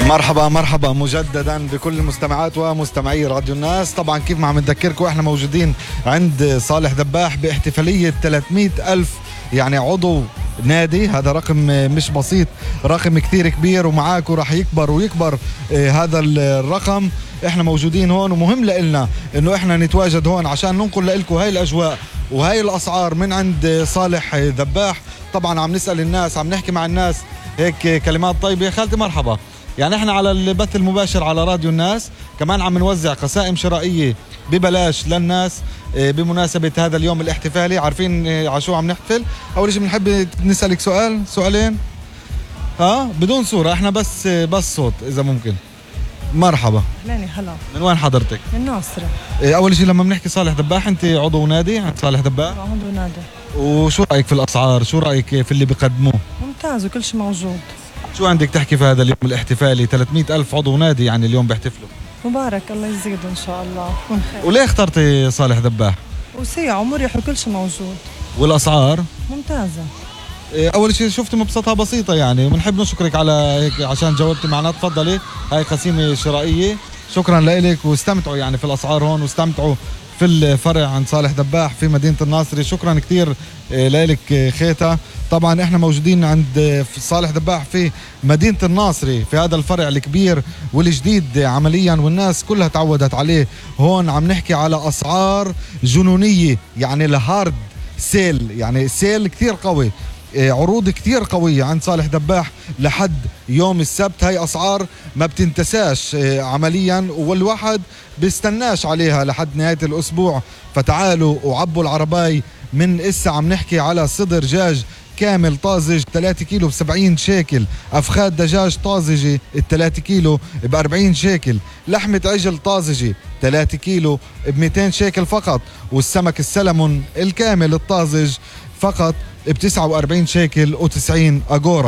مرحبا مرحبا مجددا بكل مستمعات ومستمعي راديو الناس. طبعا كيف ما عم نذكركم احنا موجودين عند صالح دباح باحتفالية 300 ألف يعني عضو نادي. هذا رقم مش بسيط، رقم كثير كبير ومعاكم راح يكبر ويكبر هذا الرقم. احنا موجودين هون ومهم لنا انه احنا نتواجد هون عشان ننقل لكم هاي الاجواء وهاي الاسعار من عند صالح دباح. طبعا عم نسأل الناس، عم نحكي مع الناس هيك كلمات طيبة. يا خالتي مرحبا. يعني احنا على البث المباشر على راديو الناس كمان عم نوزع قسائم شرائية ببلاش للناس بمناسبة هذا اليوم الاحتفالي. عارفين على شو عم نحتفل؟ أول شيء بنحب نسألك سؤالين بدون صورة، احنا بس صوت إذا ممكن. مرحبا. أهلاني هلا. من وين حضرتك؟ من ناصرة. أول شيء لما بنحكي صالح دباح أنت عضو نادي عند صالح دباح؟ عضو نادي. وشو رأيك في الأسعار؟ شو رأيك في اللي بيقدموه؟ ممتاز وكل شيء موجود. شو عندك تحكي في هذا اليوم الاحتفالي؟ 300 ألف عضو نادي يعني اليوم بيحتفلوا. مبارك، الله يزيده إن شاء الله. وليه اخترتي صالح دباح؟ وسيع ومريح وكل شيء موجود. والأسعار؟ ممتازة. أول شيء شفت مبسطها بسيطة يعني، وبنحب نشكرك على هيك عشان جاوبتي معنا. تفضلي، هاي قسيمة شرائية. شكرا لك واستمتعوا يعني في الأسعار هون واستمتعوا في الفرع عند صالح دباح في مدينة الناصري. شكرا كثير لك خيتا. طبعا احنا موجودين عند في صالح دباح في مدينة الناصري في هذا الفرع الكبير والجديد عمليا والناس كلها تعودت عليه. هون عم نحكي على أسعار جنونية يعني الهارد سيل، يعني سيل كثير قوي، عروض كثير قوية عند صالح دباح لحد يوم السبت. هاي أسعار ما بتنتساش عمليا والواحد بيستناش عليها لحد نهاية الأسبوع. فتعالوا وعبوا العرباي. من إسا عم نحكي على صدر دجاج كامل طازج 3 كيلو ب70 شيكل، أفخاد دجاج طازجة 3 كيلو ب40 شيكل، لحمة عجل طازجة 3 كيلو ب200 شيكل فقط، والسمك السلمون الكامل الطازج فقط ب49 شيكل و90 أغورا.